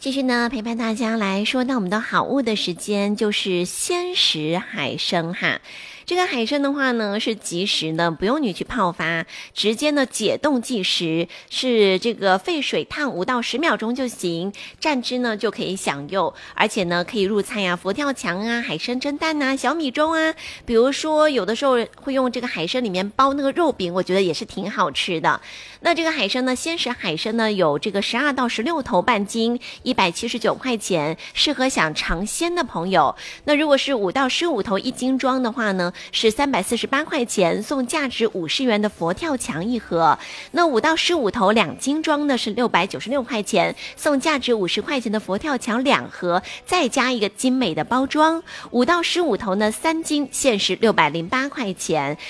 继续呢陪伴大家来说到我们的好物的时间，就是鲜食海参哈。这个海参的话呢是即食的，不用你去泡发，直接呢解冻即食，是这个沸水烫5到10秒钟就行，蘸汁呢就可以享用，而且呢可以入菜啊，佛跳墙啊，海参蒸蛋啊，小米粥啊，比如说有的时候会用这个海参里面包那个肉饼，我觉得也是挺好吃的。那这个海参呢，鲜食海参呢有这个12到16头半斤，179块钱，适合想尝鲜的朋友。那如果是5到15头1斤装的话呢，是348块钱，送价值50元的佛跳墙一盒。那5到15头2斤装呢是696块钱，送价值50块钱的佛跳墙2盒，再加一个精美的包装。5到15头呢3斤限时608块钱。